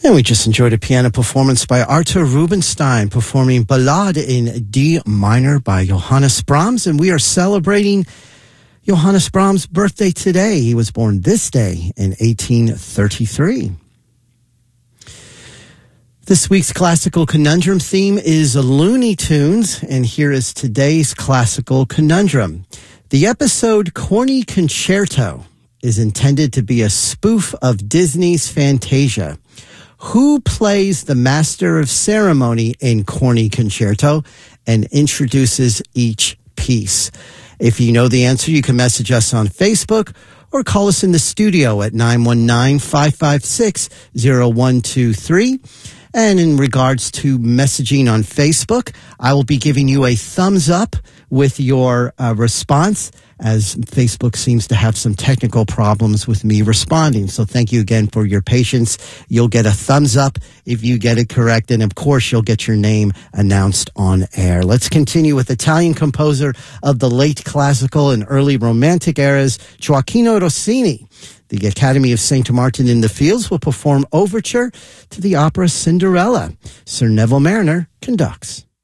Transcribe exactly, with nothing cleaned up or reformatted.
And we just enjoyed a piano performance by Artur Rubinstein performing Ballade in D minor by Johannes Brahms. And we are celebrating Johannes Brahms' birthday today. He was born this day in eighteen thirty-three. This week's classical conundrum theme is Looney Tunes, and here is today's classical conundrum. The episode Corny Concerto is intended to be a spoof of Disney's Fantasia. Who plays the master of ceremony in Corny Concerto and introduces each piece? If you know the answer, you can message us on Facebook or call us in the studio at nine one nine, five five six, zero one two three. And in regards to messaging on Facebook, I will be giving you a thumbs up with your uh, response, as Facebook seems to have some technical problems with me responding. So thank you again for your patience. You'll get a thumbs up if you get it correct. And of course, you'll get your name announced on air. Let's continue with Italian composer of the late classical and early romantic eras, Gioachino Rossini. The Academy of Saint Martin in the Fields will perform overture to the opera Cinderella. Sir Neville Marriner conducts.